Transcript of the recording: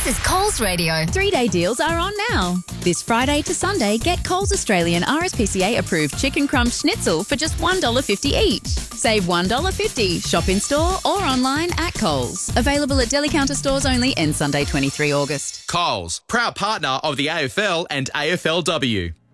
This is Coles Radio. 3-day deals are on now. This Friday to Sunday, get Coles Australian RSPCA approved chicken crumb schnitzel for just $1.50 each. Save $1.50. Shop in store or online at Coles. Available at deli counter stores only, end Sunday 23 August. Coles, proud partner of the AFL and AFLW.